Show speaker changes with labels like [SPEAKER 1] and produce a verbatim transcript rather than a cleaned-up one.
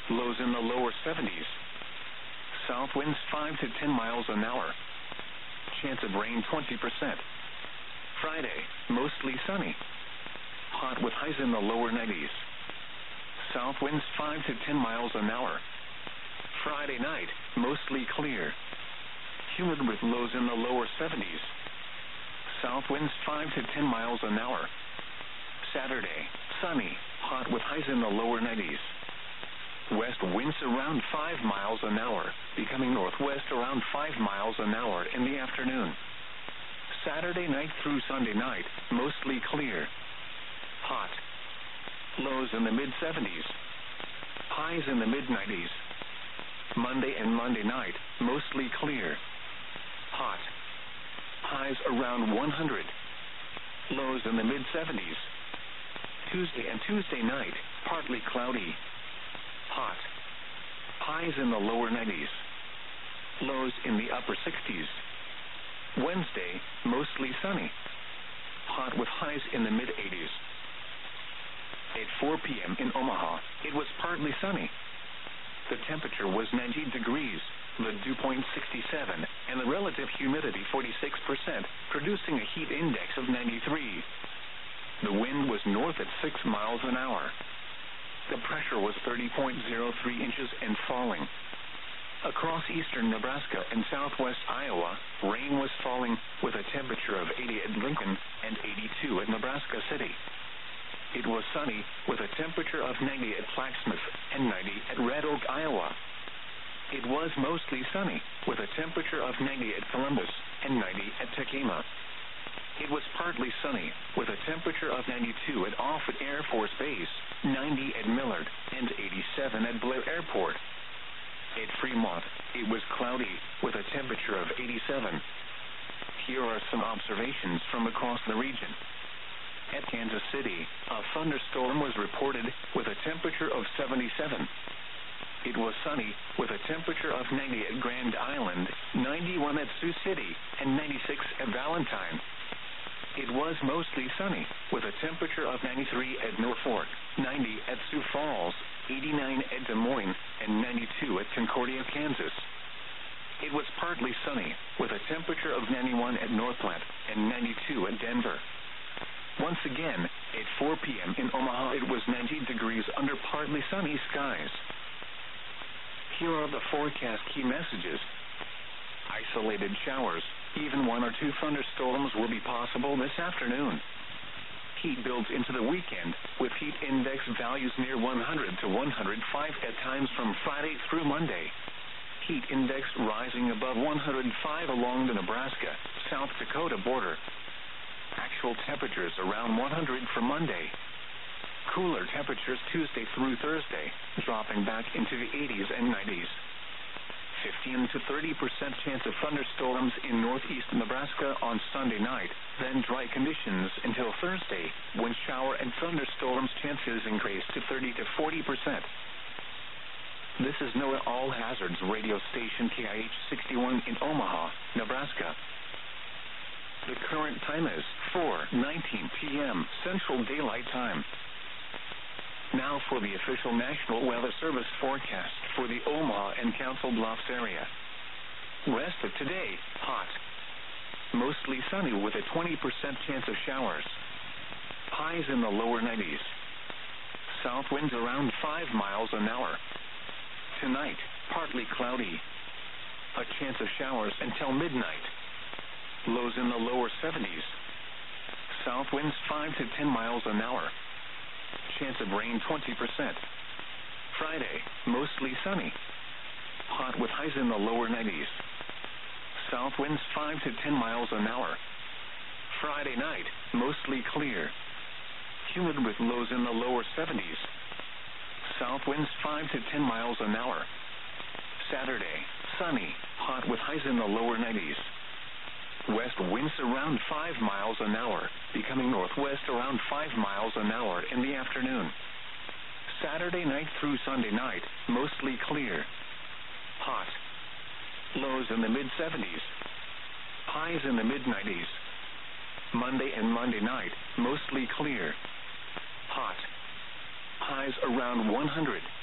[SPEAKER 1] lows in the lower seventies. South winds five to ten miles an hour. Chance of rain twenty percent. Friday, mostly sunny. Hot with highs in the lower nineties. South winds five to ten miles an hour. Friday night, mostly clear. Humid with lows in the lower seventies. South winds five to ten miles an hour. Saturday, sunny, hot with highs in the lower nineties. West winds around five miles an hour, becoming northwest around five miles an hour in the afternoon. Saturday night through Sunday night, mostly clear. Hot. Lows in the mid seventies. Highs in the mid nineties. Monday and Monday night, mostly clear. Hot. Highs around one hundred. Lows in the mid seventies. Tuesday and Tuesday night, partly cloudy. Hot. Highs in the lower nineties. Lows in the upper sixties. Wednesday, mostly sunny. Hot with highs in the mid eighties. At four p.m. in Omaha, it was partly sunny. The temperature was ninety degrees, the dew point sixty-seven, and the relative humidity forty-six percent, producing a heat index of ninety-three. The wind was north at six miles an hour. The pressure was thirty point zero three inches and falling. Across eastern Nebraska and southwest Iowa, rain was falling with a temperature of eighty at Lincoln and eighty-two at Nebraska City. It was sunny with a temperature of ninety at Flaxmouth and ninety at Red Oak, Iowa. It was mostly sunny with a temperature of ninety at Columbus and ninety at Takema. It was partly sunny with a temperature of ninety-two at Offutt Air Force Base, ninety at Millard, and eighty-seven at Blair Airport. At Fremont, it was cloudy with a temperature of eighty-seven. Here are some observations from across the region. At Kansas City, a thunderstorm was reported with a temperature of seventy-seven. It was sunny with a temperature of ninety at Grand Island, ninety-one at Sioux City, and ninety-six at Valentine. It was mostly sunny with a temperature of ninety-three at Norfolk, ninety at Sioux Falls, eighty-nine at Des Moines, and ninety-two at Concordia, Kansas. It was partly sunny with a temperature of ninety-one at Northplant and ninety-two at Denver. Once again, at four p.m. in Omaha, it was ninety degrees under partly sunny skies. Here are the forecast key messages. Isolated showers, even one or two thunderstorms will be possible this afternoon. Heat builds into the weekend, with heat index values near one hundred to one hundred five at times from Friday through Monday. Heat index rising above one hundred five along the Nebraska-South Dakota border. Actual temperatures around one hundred for Monday. Cooler temperatures Tuesday through Thursday, dropping back into the eighties and nineties. fifteen to thirty percent chance of thunderstorms in northeast Nebraska on Sunday night, then dry conditions until Thursday, when shower and thunderstorms chances increase to thirty to forty percent. This is NOAA All Hazards radio station K I H sixty-one in Omaha, Nebraska. The current time is four nineteen p.m. Central Daylight Time. Now for the official National Weather Service forecast for the Omaha and Council Bluffs area. Rest of today, hot. Mostly sunny with a twenty percent chance of showers. Highs in the lower nineties. South winds around five miles an hour. Tonight, partly cloudy. A chance of showers until midnight. Lows in the lower seventies. South winds five to ten miles an hour. Chance of rain twenty percent. Friday, mostly sunny. Hot with highs in the lower nineties. South winds five to ten miles an hour. Friday night, mostly clear. Humid with lows in the lower seventies. South winds five to ten miles an hour. Saturday, sunny, hot with highs in the lower nineties. West winds around five miles an hour, becoming northwest around five miles an hour in the afternoon. Saturday night through Sunday night, mostly clear. Hot. Lows in the mid seventies. Highs in the mid nineties. Monday and Monday night, mostly clear. Hot. Highs around one hundred.